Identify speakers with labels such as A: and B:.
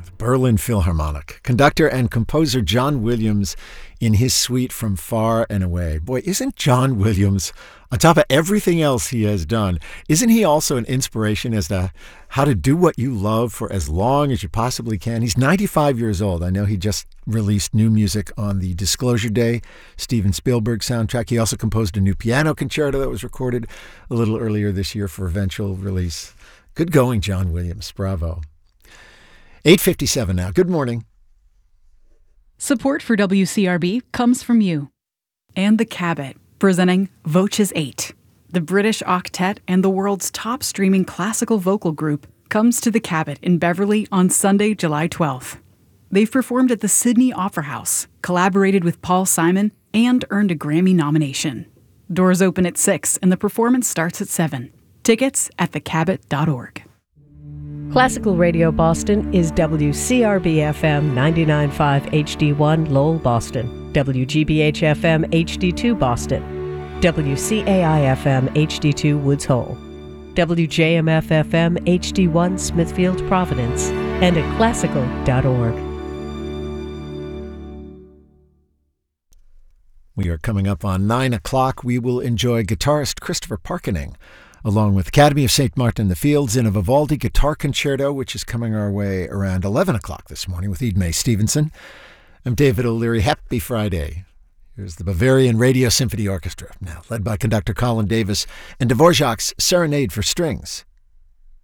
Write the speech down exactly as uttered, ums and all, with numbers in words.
A: Berlin Philharmonic. Conductor and composer John Williams in his suite From Far and Away. Boy, isn't John Williams, on top of everything else he has done, isn't he also an inspiration as to how to do what you love for as long as you possibly can? He's ninety-five years old. I know he just released new music on the Disclosure Day Steven Spielberg soundtrack. He also composed a new piano concerto that was recorded a little earlier this year for eventual release. Good going, John Williams. Bravo. eight fifty-seven now. Good morning.
B: Support for W C R B comes from you and the Cabot, presenting Voces eight. The British octet and the world's top streaming classical vocal group comes to the Cabot in Beverly on Sunday, July twelfth. They've performed at the Sydney Opera House, collaborated with Paul Simon, and earned a Grammy nomination. Doors open at six and the performance starts at seven. Tickets at the cabot dot org.
C: Classical Radio Boston is W C R B F M ninety-nine point five H D one Lowell, Boston, W G B H F M H D two Boston, W C A I F M H D two Woods Hole, W J M F F M H D one Smithfield, Providence, and at classical dot org.
A: We are coming up on nine o'clock. We will enjoy guitarist Christopher Parkening, along with Academy of Saint Martin in the Fields in a Vivaldi guitar concerto, which is coming our way around eleven o'clock this morning with Ede Mae Stevenson. I'm David O'Leary. Happy Friday. Here's the Bavarian Radio Symphony Orchestra, now led by conductor Colin Davis, and Dvorak's Serenade for Strings.